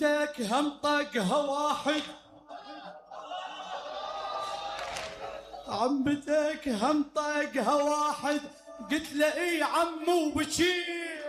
عمتك هم طقها واحد، عمتك هم طقها واحد، قلت له اي عمو بشير،